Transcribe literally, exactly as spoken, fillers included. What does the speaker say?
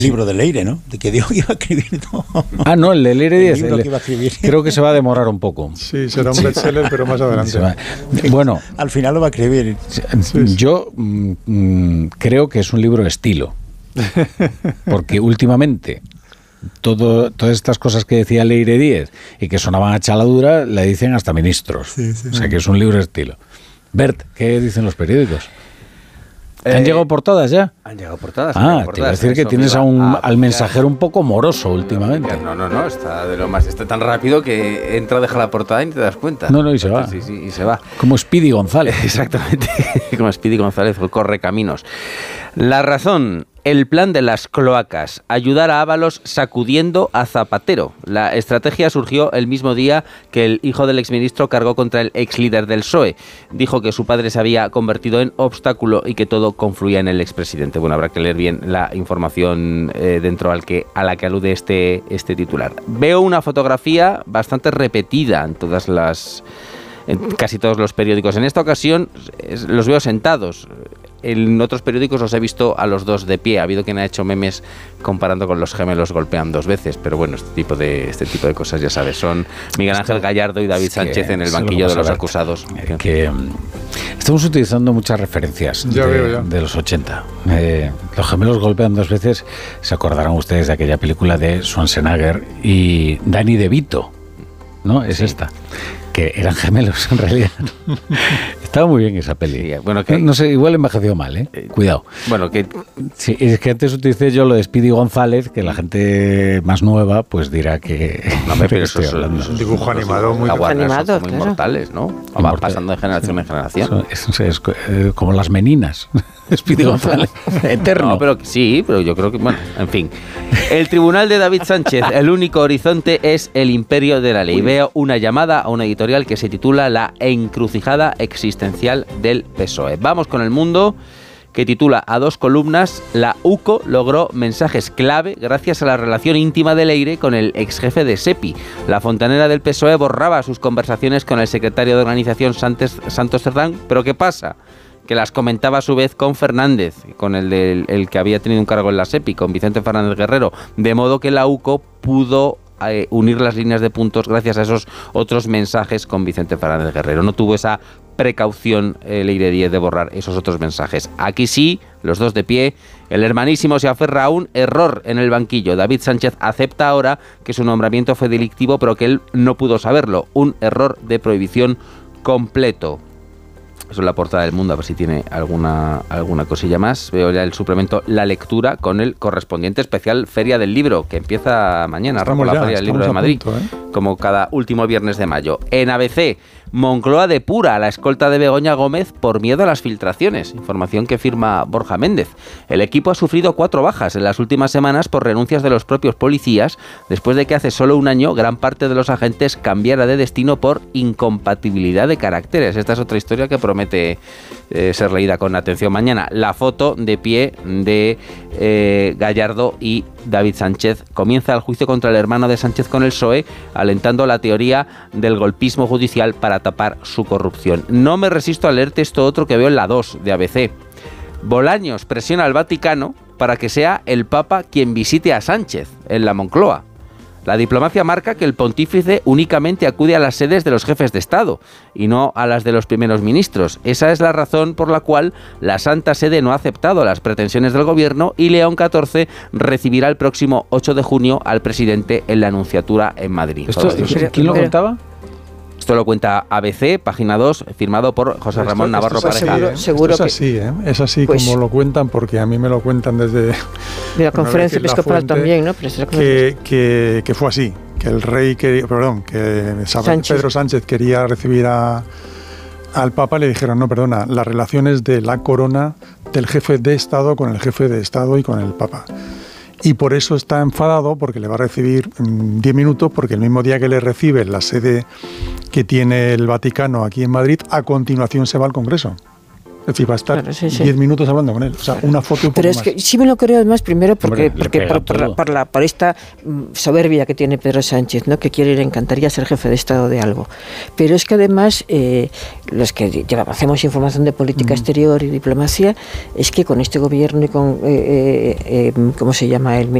libro de Leire, ¿no? De que dijo que iba a escribir. No. Ah, no, el de Leire Díez. El libro que iba a escribir. Creo que se va a demorar un poco. Sí, será un bestseller, pero más adelante. Bueno, al final lo va a escribir. Sí. Yo mm, creo que es un libro estilo. Porque últimamente todo, todas estas cosas que decía Leire Díez y que sonaban a chaladura, la dicen hasta ministros. Sí, sí, o sea que es un libro estilo. Bert, ¿qué dicen los periódicos? ¿Te han eh, llegado portadas ya? Han llegado portadas. Ah, portadas, te iba a decir que tienes a un, a al mensajero un poco moroso últimamente. No, no, no, está de lo más, está tan rápido que entra, deja la portada y ni te das cuenta. No, no, y se va. Sí, sí, y se va. Como Speedy González. Exactamente, como Speedy González, corre caminos. La Razón. El plan de las cloacas, ayudar a Ábalos sacudiendo a Zapatero. La estrategia surgió el mismo día que el hijo del exministro cargó contra el exlíder del P S O E. Dijo que su padre se había convertido en obstáculo y que todo confluía en el expresidente. Bueno, habrá que leer bien la información eh, dentro al que, a la que alude este, este titular. Veo una fotografía bastante repetida en todas las... en casi todos los periódicos. En esta ocasión es, los veo sentados. En otros periódicos los he visto a los dos de pie. Ha habido quien ha hecho memes comparando con los gemelos golpean dos veces, pero bueno, este tipo de este tipo de cosas ya sabes, son Miguel Ángel Gallardo y David Sánchez en el banquillo de los acusados. Eh, que um, estamos utilizando muchas referencias ya de, veo, ya. de los ochenta. Eh, los gemelos golpean dos veces. Se acordarán ustedes de aquella película de Schwarzenegger y Danny DeVito, ¿no? Es sí. esta. Que eran gemelos en realidad. Estaba muy bien esa peli. Sí, bueno, que, no, no sé, igual envejeció mal, ¿eh? eh Cuidado. Bueno, que sí, es que antes utilicé yo lo de Speedy González, que la gente más nueva pues dirá que no me pero eso es un dibujo animado muy animado, muy claro. Mortales, ¿no? Inmortal. Va pasando de generación sí. en generación. Eso, eso, es, es, es como las meninas. Speedy González, eterno. No, pero sí, pero yo creo que, bueno, en fin. El tribunal de David Sánchez, el único horizonte es el imperio de la ley. Veo una llamada a una editorial que se titula La encrucijada existencial del P S O E. Vamos con El Mundo, que titula a dos columnas: la U C O logró mensajes clave gracias a la relación íntima de Leire con el ex jefe de SEPI. La fontanera del P S O E borraba sus conversaciones con el secretario de organización Santos, Santos Cerdán, pero ¿qué pasa? Que las comentaba a su vez con Fernández, con el, del, el que había tenido un cargo en la SEPI, con Vicente Fernández Guerrero, de modo que la U C O pudo eh, unir las líneas de puntos gracias a esos otros mensajes con Vicente Fernández Guerrero. No tuvo esa precaución eh, Leire Díez de borrar esos otros mensajes. Aquí sí, los dos de pie, el hermanísimo se aferra a un error en el banquillo. David Sánchez acepta ahora que su nombramiento fue delictivo, pero que él no pudo saberlo. Un error de prohibición completo. Eso es la portada del Mundo, a ver si tiene alguna, alguna cosilla más. Veo ya el suplemento La Lectura con el correspondiente especial Feria del Libro, que empieza mañana, Ramón, la Feria del Libro de Madrid, punto, ¿eh? Como cada último viernes de mayo. En A B C, Moncloa depura a la escolta de Begoña Gómez por miedo a las filtraciones. Información que firma Borja Méndez. El equipo ha sufrido cuatro bajas en las últimas semanas por renuncias de los propios policías, después de que hace solo un año gran parte de los agentes cambiara de destino por incompatibilidad de caracteres. Esta es otra historia que promete eh, ser leída con atención mañana. La foto de pie de eh, Gallardo y David Sánchez. Comienza el juicio contra el hermano de Sánchez con el P S O E, alentando la teoría del golpismo judicial para tapar su corrupción. No me resisto a leerte esto otro que veo en la dos de A B C. Bolaños presiona al Vaticano para que sea el Papa quien visite a Sánchez en la Moncloa. La diplomacia marca que el pontífice únicamente acude a las sedes de los jefes de Estado y no a las de los primeros ministros. Esa es la razón por la cual la Santa Sede no ha aceptado las pretensiones del gobierno y León catorce recibirá el próximo ocho de junio al presidente en la Anunciatura en Madrid. ¿Esto, ¿Quién lo contaba? Esto lo cuenta A B C, página dos, firmado por José Ramón esto, Navarro esto Pareja. Seguro, seguro esto es así, ¿eh? Es así pues, como lo cuentan, porque a mí me lo cuentan desde... De la conferencia episcopal también, ¿no? Pero que, que, que fue así, que el rey, quería, perdón, que Sánchez. Pedro Sánchez quería recibir a, al Papa, le dijeron, no, perdona, las relaciones de la corona del jefe de Estado con el jefe de Estado y con el Papa. Y por eso está enfadado, porque le va a recibir diez minutos, porque el mismo día que le recibe en la sede que tiene el Vaticano aquí en Madrid, a continuación se va al Congreso. Es decir, va a estar Claro, sí, sí. diez minutos hablando con él. O sea, una foto y un poco Pero es más. que sí me lo creo además primero porque, Hombre, le porque pega por, por, la- todo. por la, por esta mm, soberbia que tiene Pedro Sánchez, ¿no? Que quiere, le encantaría ser jefe de Estado de algo. Pero es que además eh, los que llevamos, hacemos información de política exterior y diplomacia, es que con este gobierno y con, eh, eh, eh, ¿cómo se llama? El